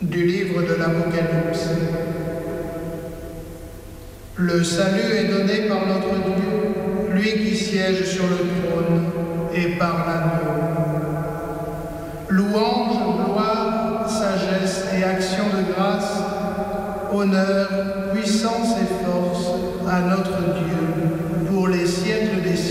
Du livre de l'Apocalypse. Le salut est donné par notre Dieu, lui qui siège sur le trône, et par l'agneau. Louange, gloire, sagesse et action de grâce, honneur, puissance et force à notre Dieu pour les siècles des siècles.